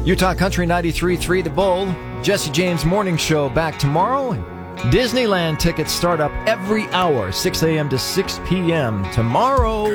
Utah Country 93.3 The Bull. Jesse James Morning Show back tomorrow. Disneyland tickets start up every hour, 6 a.m. to 6 p.m. tomorrow.